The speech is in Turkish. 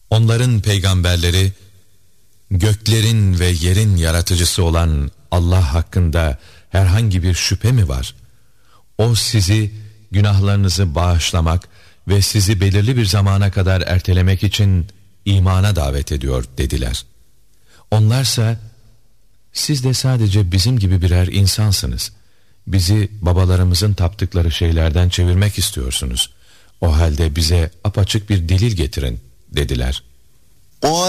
Onların peygamberleri, göklerin ve yerin yaratıcısı olan Allah hakkında herhangi bir şüphe mi var? O sizi günahlarınızı bağışlamak ve sizi belirli bir zamana kadar ertelemek için imana davet ediyor dediler. Onlarsa, siz de sadece bizim gibi birer insansınız. Bizi babalarımızın taptıkları şeylerden çevirmek istiyorsunuz. O halde bize apaçık bir delil getirin dediler.